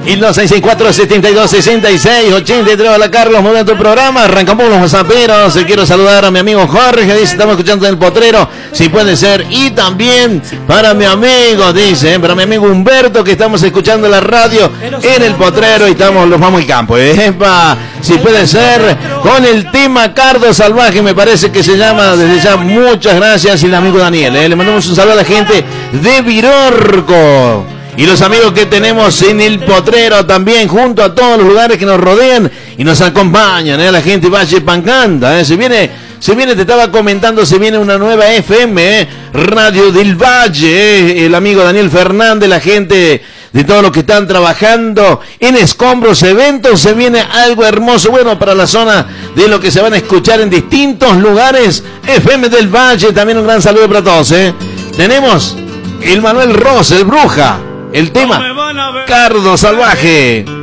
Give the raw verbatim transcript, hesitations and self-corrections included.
Y los seis seis cuatro, setenta y dos, sesenta y seis, ochenta y tres. Hola Carlos, muy bien tu programa. Arrancamos los zaperos. Quiero saludar a mi amigo Jorge, dice, estamos escuchando en el potrero, si puede ser. Y también para mi amigo, dice, para mi amigo Humberto, que estamos escuchando la radio en el potrero y estamos, los vamos al campo. Epa, si puede ser, con el tema Cardo Salvaje, me parece que se llama. Desde ya, muchas gracias. Y el amigo Daniel, ¿eh? Le mandamos un saludo a la gente de Virorco. Y los amigos que tenemos en el potrero también, junto a todos los lugares que nos rodean y nos acompañan, ¿eh? La gente Valle Pancanta, ¿eh? Se viene, se viene, te estaba comentando, se viene una nueva F M, ¿eh? Radio del Valle, ¿eh? El amigo Daniel Fernández, la gente de todos los que están trabajando en Escombros Eventos, se viene algo hermoso, bueno, para la zona de lo que se van a escuchar en distintos lugares. F M del Valle, también un gran saludo para todos, ¿eh? Tenemos el Manuel Ross, el Bruja. El tema Cardo Salvaje.